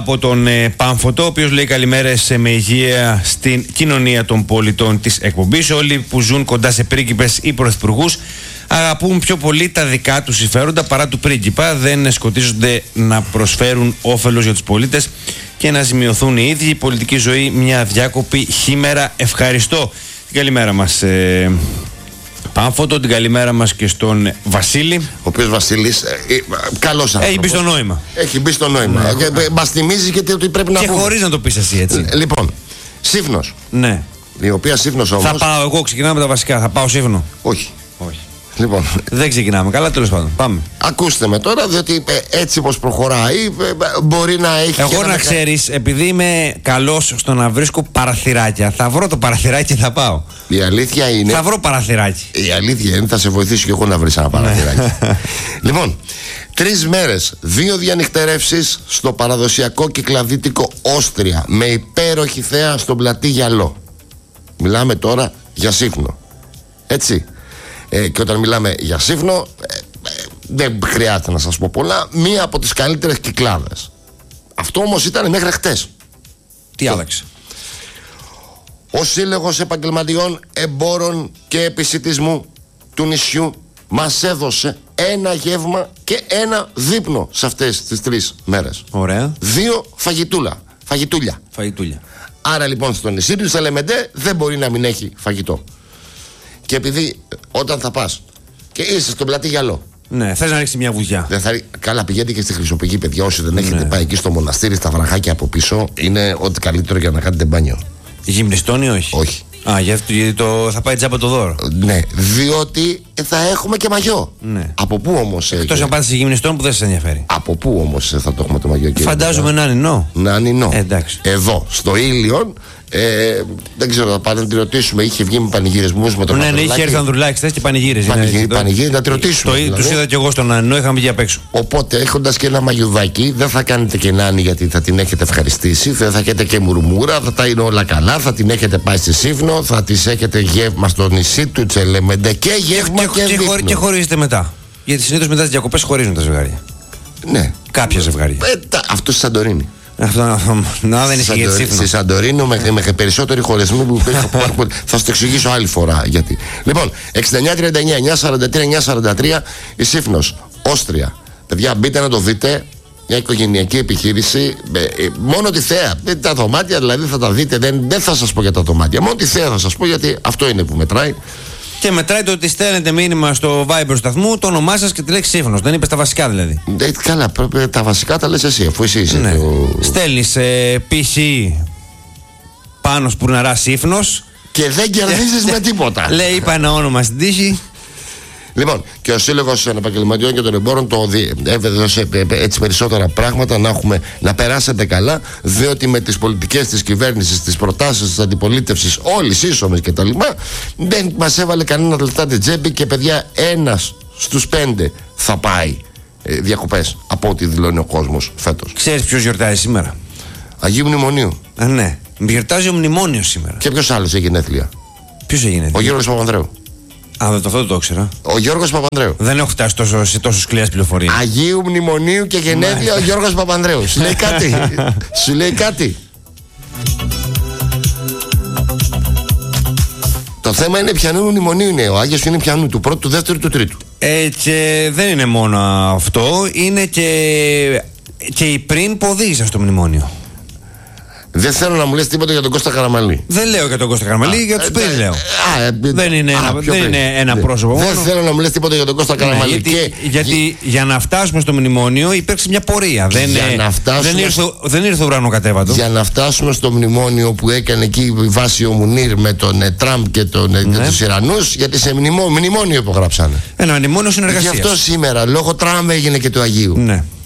Από τον Πάμφωτο, ο οποίος λέει καλημέρες με υγεία στην κοινωνία των πολιτών της εκπομπής. Όλοι που ζουν κοντά σε πρίγκιπες ή πρωθυπουργούς αγαπούν πιο πολύ τα δικά τους συμφέροντα παρά του πρίγκιπα. Δεν σκοτίζονται να προσφέρουν όφελος για τους πολίτες και να ζημιωθούν οι ίδιοι. Η πολιτική ζωή μια διάκοπη χήμερα. Ευχαριστώ. Την καλημέρα μας Πάμφωτο, την καλημέρα μας και στον Βασίλη. Ο οποίος Βασίλης, καλός άνθρωπος. Έχει μπει στο νόημα. Έχει μπει στο νόημα. Μας θυμίζει και ότι πρέπει να πούμε. Και χωρίς να το πεις εσύ έτσι. Λοιπόν, Σύφνος. Ναι. Η οποία Σύφνος όμως. Θα πάω εγώ, ξεκινάμε τα βασικά. Θα πάω Σύφνο. Όχι. Όχι. Λοιπόν. Δεν ξεκινάμε. Καλά, τέλος πάντων. Πάμε. Ακούστε με τώρα, διότι έτσι όπως προχωράει, μπορεί να έχει. Εγώ να ξέρεις, επειδή είμαι καλός στο να βρίσκω παραθυράκια, θα βρω το παραθυράκι και θα πάω. Η αλήθεια είναι. Θα βρω παραθυράκι. Η αλήθεια είναι, θα σε βοηθήσω και εγώ να βρεις ένα παραθυράκι. Λοιπόν, 3 μέρες, 2 διανυχτερεύσεις στο παραδοσιακό κυκλαδίτικο Όστρια με υπέροχη θέα στον πλατή Γυαλό. Μιλάμε τώρα για Σύφνο. Έτσι. Και όταν μιλάμε για Σύφνο, δεν χρειάζεται να σας πω πολλά. Μία από τις καλύτερες κυκλάδες. Αυτό όμως ήταν μέχρι χτες. Τι άλλαξε? Ο Σύλλογος Επαγγελματιών Εμπόρων και Επισιτισμού του νησιού μας έδωσε ένα γεύμα και ένα δείπνο σε αυτές τις 3 μέρες. Ωραία. 2 φαγητούλια. Άρα λοιπόν στο νησί του Σελεμεντέ δεν μπορεί να μην έχει φαγητό. Και επειδή όταν θα πας και είσαι στον πλατή Γυαλό. Ναι, θες να ρίξεις μια βουλιά. Καλά, πηγαίνετε και στη Χρυσοπηγή, παιδιά. Όσοι δεν έχετε πάει εκεί στο μοναστήρι, στα βραχάκια από πίσω, είναι ό,τι καλύτερο για να κάνετε μπάνιο. Γυμνιστών ή όχι? Όχι. Γιατί θα πάει τζάμπα το δώρο. Ναι, διότι θα έχουμε και μαγιό. Ναι. Από πού όμως? Εκτός αν πάτε σε γυμνιστών που δεν σας ενδιαφέρει. Από πού όμως θα το έχουμε το μαγιό, κύριε? Φαντάζομαι να είναι νο. Να είναι νο. Εντάξει. Εδώ, στο Ήλιον. Δεν ξέρω, θα πάμε να τη ρωτήσουμε. Είχε βγει με πανηγυρισμούς με τον Ανδρουλάκη. Ναι, είχε έρθει ο Ανδρουλάκης χθες και πανηγύριζε. Πανηγύριζε, να τη ρωτήσουμε. Τους είδα κι εγώ στον Αννό, είχαμε βγει απ' έξω. Οπότε, έχοντας και ένα μαγιουδάκι, δεν θα κάνετε και νάνη γιατί θα την έχετε ευχαριστήσει. Δεν θα έχετε και μουρμούρα, θα τα είναι όλα καλά. Θα την έχετε πάει στη Σύφνο, θα τη έχετε γεύμα στο νησί του Τσελεμεντέ και γεύμα και χωρίζετε μετά. Γιατί συνήθως μετά τις διακοπές χωρίζουν τα ζευγάρια. Ναι. Κάποια ζευγάρια. Αυτό στη Σαντορίνη. Να, δεν ισχύει για τη Σύφνο. Στη Σαντορίνη με περισσότεροι χωρισμοί που υπάρχουν. Θα σου το εξηγήσω άλλη φορά γιατί. Λοιπόν, 6939-943-943 η Σύφνος, Όστρια. Παιδιά, μπείτε να το δείτε. Μια οικογενειακή επιχείρηση. Μόνο τη θέα. Τα δωμάτια δηλαδή θα τα δείτε. Δεν θα σας πω για τα δωμάτια. Μόνο τη θέα θα σας πω γιατί αυτό είναι που μετράει. Και μετράει το ότι στέλνετε μήνυμα στο Viber του σταθμού το όνομά σας και τη λέξη Σύφνος. Δεν είπες τα βασικά δηλαδή. Καλά, πρέπει, τα βασικά τα λες εσύ, αφού εσύ είσαι. Ναι. Στέλνεις PC πάνω σπουρναρά Σύφνος και δεν κερδίζεις με τίποτα. Λέει, είπα ένα όνομα στην τύχη. Λοιπόν, και ο Σύλλογος Επαγγελματιών και των Εμπόρων το έδωσε έτσι περισσότερα πράγματα να περάσετε καλά, διότι με τις πολιτικές της κυβέρνησης, τις προτάσεις της αντιπολίτευσης, όλοι σύσσωμες κτλ., δεν μας έβαλε κανένα λεφτά την τσέπη και παιδιά, 1 στους 5 θα πάει διακοπές από ό,τι δηλώνει ο κόσμος φέτος. Ξέρεις ποιος γιορτάζει σήμερα? Αγίου Μνημονίου. Ναι, γιορτάζει ο Μνημόνιος σήμερα. Και ποιος άλλος έχει γενέθλια? Ποιος έχει γενέθλια? Ο Γιώργος Παπανδρέου. Αυτό δεν το ήξερα. Ο Γιώργος Παπανδρέου. Δεν έχω φτάσει σε τόσο σκληρές πληροφορίες. Αγίου Μνημονίου και γενέθλια ο Γιώργος Παπανδρέου. Σου λέει κάτι? Σου λέει κάτι? Το θέμα είναι ποιανού μνημονίου είναι. Ο Άγιος είναι ποιανού, του πρώτου, του δεύτερου, του τρίτου. Και δεν είναι μόνο αυτό. Είναι και η πριν ποδίζα στο μνημόνιο. Δεν θέλω να μου λες τίποτα για τον Κώστα Καραμανλή. Δεν λέω για τον Κώστα Καραμανλή, για τους πριν λέω. Δεν είναι ένα πρόσωπο μόνο. Δεν θέλω να μου λες τίποτα για τον Κώστα Καραμανλή. Γιατί για να φτάσουμε στο μνημόνιο υπήρξε μια πορεία. Δεν ήρθε ουρανοκατέβατο. Για να φτάσουμε στο μνημόνιο που έκανε εκεί η βάση ο Μουνίρ με τον Τραμπ και τους Ιρανούς, γιατί σε μνημόνιο υπογράψανε. Ένα μνημόνιο συνεργασίας. Γι' αυτό σήμερα λόγω Τραμπ έγινε και του Αγίου. Ναι.